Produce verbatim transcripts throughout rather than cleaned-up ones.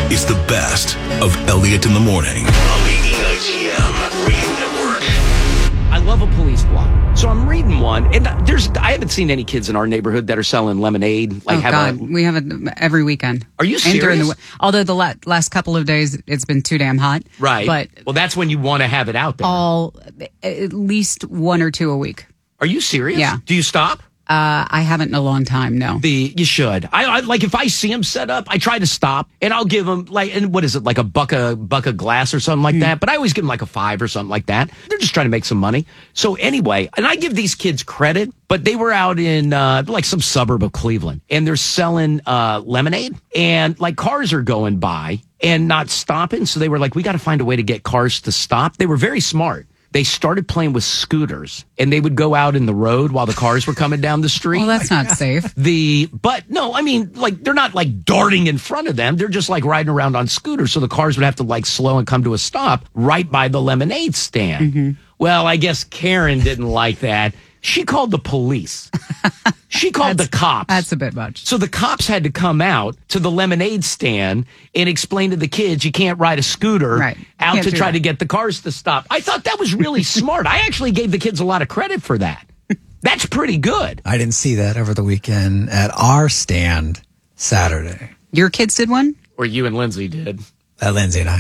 is the best of Elliott in the Morning. W E I T M Radio Network. I love a police blog. So I'm reading one, and there's I haven't seen any kids in our neighborhood that are selling lemonade. Like, oh, have God. A, we have it every weekend. Are you And during serious? the, although the la- last couple of days, it's been too damn hot. right. But well, that's when you want to have it out there. all, at least one or two a week. Are you serious? Yeah. Do you stop? Uh, I haven't in a long time, no. The you should. I, I like if I see them set up, I try to stop and I'll give them like and what is it like a buck of buck of glass or something like Mm. that. But I always give them like a five or something like that. They're just trying to make some money. So anyway, and I give these kids credit, but they were out in uh, like some suburb of Cleveland and they're selling uh, lemonade and like cars are going by and not stopping. So they were like, we got to find a way to get cars to stop. They were very smart. They started playing with scooters and they would go out in the road while the cars were coming down the street. Well, that's not safe. The but no, I mean, like they're not like darting in front of them. They're just like riding around on scooters. So the cars would have to like slow and come to a stop right by the lemonade stand. Mm-hmm. Well, I guess Karen didn't like that. She called the police. She called the cops. That's a bit much. So the cops had to come out to the lemonade stand and explain to the kids you can't ride a scooter Right. out Can't to do try that. to get the cars to stop. I thought that was really smart. I actually gave the kids a lot of credit for that. That's pretty good. I didn't see that over the weekend at our stand Saturday. Your kids did one? Or you and Lindsay did. Uh, Lindsay and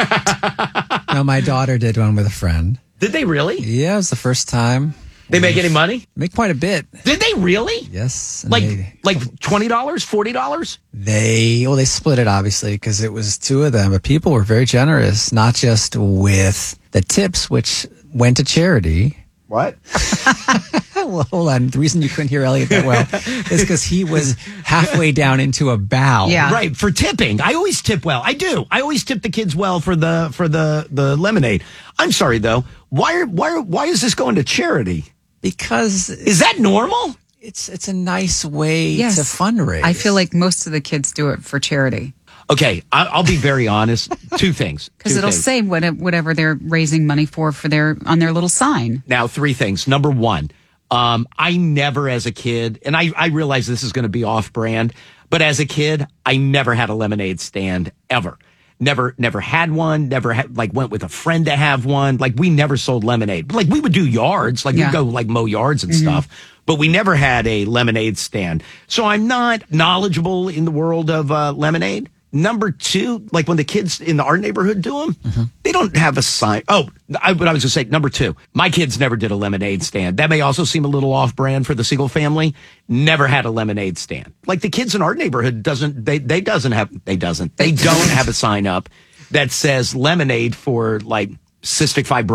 I. No, my daughter did one with a friend. Did they really? Yeah, it was the first time. They make any money? Make quite a bit. Did they really? Yes. and Like they, like twenty dollars, forty dollars? they well they split it obviously because it was two of them, but people were very generous, not just with the tips, which went to charity. What? Well, hold on. The reason you couldn't hear Elliot that well is because he was halfway down into a bow. Yeah. Right, for tipping. I always tip well. I do. I always tip the kids well for the for the the lemonade. I'm sorry though. Why are why are, why is this going to charity? Because Is that normal? it's it's a nice way Yes. to fundraise. I feel like most of the kids do it for charity. Okay, I, I'll be very honest. Two things. Because Two it'll things. say what, whatever they're raising money for for their on their little sign. Now, three things. Number one, um, I never as a kid, and I, I realize this is going to be off brand, but as a kid, I never had a lemonade stand ever. Never, never had one. Never had, like, went with a friend to have one. Like, we never sold lemonade. Like, we would do yards. Like, Yeah. we'd go, like, mow yards and Mm-hmm. stuff. But we never had a lemonade stand. So I'm not knowledgeable in the world of uh, lemonade. Number two, like when the kids in the, our neighborhood do them, Mm-hmm. they don't have a sign. Oh, I, what I was going to say, number two, my kids never did a lemonade stand. That may also seem a little off brand for the Siegel family. Never had a lemonade stand. Like the kids in our neighborhood doesn't, they, they doesn't have, they doesn't, they don't have a sign up that says lemonade for like cystic fibrosis.